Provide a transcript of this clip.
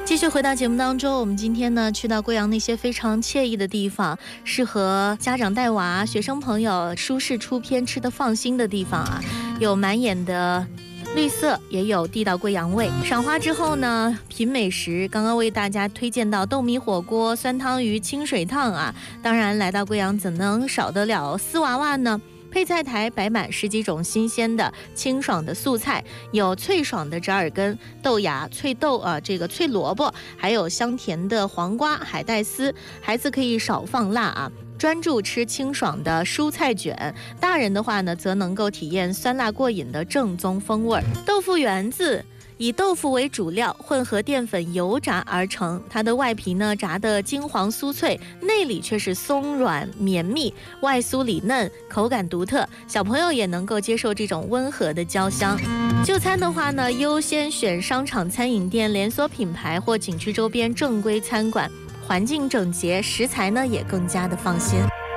继续回到节目当中，我们今天呢去到贵阳那些非常惬意的地方，适合家长带娃、学生朋友舒适出片吃得放心的地方啊，有满眼的绿色，也有地道贵阳味。赏花之后呢，品美食，刚刚为大家推荐到豆米火锅、酸汤鱼、清水烫啊。当然，来到贵阳怎能少得了丝娃娃呢？配菜台摆满十几种新鲜的、清爽的素菜，有脆爽的折耳根、豆芽、脆豆这个脆萝卜，还有香甜的黄瓜、海带丝。孩子可以少放辣啊，专注吃清爽的蔬菜卷。大人的话呢，则能够体验酸辣过瘾的正宗风味。豆腐圆子以豆腐为主料，混合淀粉油炸而成。它的外皮呢炸得金黄酥脆，内里却是松软绵密，外酥里嫩，口感独特。小朋友也能够接受这种温和的焦香。就餐的话呢，优先选商场餐饮店、连锁品牌或景区周边正规餐馆，环境整洁，食材呢也更加的放心。